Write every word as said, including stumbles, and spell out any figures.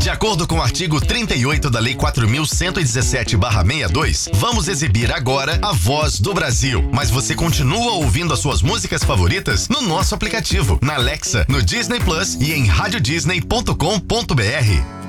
De acordo com o artigo trinta e oito da Lei quatro mil cento e dezessete barra sessenta e dois, vamos exibir agora a Voz do Brasil. Mas você continua ouvindo as suas músicas favoritas no nosso aplicativo, na Alexa, no Disney Plus e em rádio disney ponto com ponto br.